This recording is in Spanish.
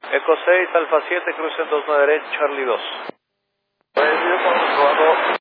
Eco 6, Alfa 7, cruce 29 derecho, Charlie 2. Pues yo estamos probando